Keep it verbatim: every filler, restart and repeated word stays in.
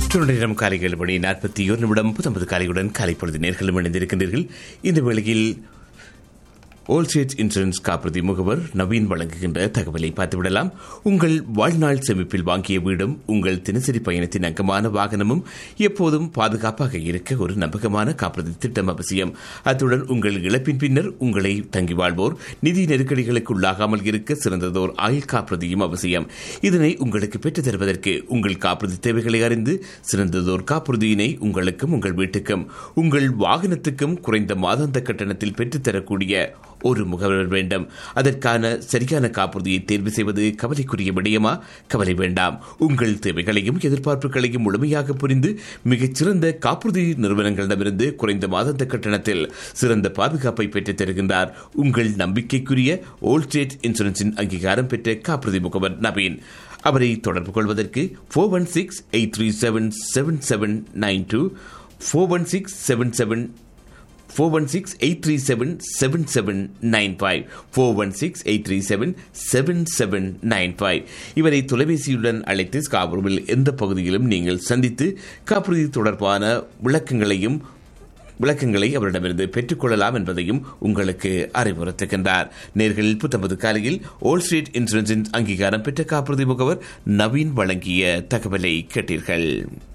நேரம் காலை ஏழு மணி நாற்பத்தி ஒரு நிமிடம் பத்தொன்பது காலையுடன் காலை பொழுது நேர்களும் இணைந்திருக்கின்றீர்கள். இந்த வேளையில் ஓல் ஸ்டேட் இன்சூரன்ஸ் காப்புறுதி முகவர் நவீன் வழங்குகின்ற தகவலை பார்த்துவிடலாம். உங்கள் வாழ்நாள் சேமிப்பில் வாங்கிய வீடும் உங்கள் தினசரி பயணத்தின் அங்கமான வாகனமும் எப்போதும் பாதுகாப்பாக இருக்க ஒரு நம்பகமான காப்புறுதி திட்டம் அவசியம். அத்துடன் உங்கள் இழப்பின் பின்னர் உங்களை தங்கி வாழ்வோர் நிதி நெருக்கடிகளுக்கு உள்ளாகாமல் இருக்க சிறந்ததோர் ஆயுள் காப்புறுதியும் அவசியம். இதனை உங்களுக்கு பெற்றுத் தருவதற்கு உங்கள் காப்புறுதி தேவைகளை அறிந்து சிறந்ததோர் காப்புறுதியினை உங்களுக்கும் உங்கள் வீட்டுக்கும் உங்கள் வாகனத்துக்கும் குறைந்த மாதாந்த கட்டணத்தில் பெற்றுத்தரக்கூடிய ஒரு முகவர் வேண்டும். அதற்கான சரியான காப்புறுதியை தேர்வு செய்வது கவலைக்குரிய விடயமா? கவலை வேண்டாம். உங்கள் தேவைகளையும் எதிர்பார்ப்புகளையும் முழுமையாக புரிந்து மிகச்சிறந்த காப்புறுதி நிறுவனங்களிடமிருந்து குறைந்த மாதாந்த கட்டணத்தில் சிறந்த பாதுகாப்பை பெற்றுத் தருகின்றார் உங்கள் நம்பிக்கைக்குரிய ஓல் ஸ்டேட் இன்சூரன்ஸின் அங்கீகாரம் பெற்ற காப்புறுதி முகவர் நவீன். அவரை தொடர்பு கொள்வதற்கு four one six eight three seven seven seven nine two four one six seven seven four one six eight three seven seven seven nine five four one six eight three seven seven seven nine five. இவரை தொலைபேசியுடன் அழைத்து ஸ்காபரோவில் எந்த பகுதியிலும் நீங்கள் சந்தித்து காப்புறுதி தொடர்பான விளக்கங்களையும் விளக்கங்களை அவரிடமிருந்து பெற்றுக்கொள்ளலாம் என்பதையும் உங்களுக்கு அறிவுறுத்துகின்றார். நேர்கள் புத்தம்பது காலையில் ஓல் ஸ்ட்ரீட் இன்சூரன்ஸின் அங்கீகாரம் பெற்ற காப்புறுதி முகவர் நவீன் வழங்கிய தகவலை கேட்டீர்கள்.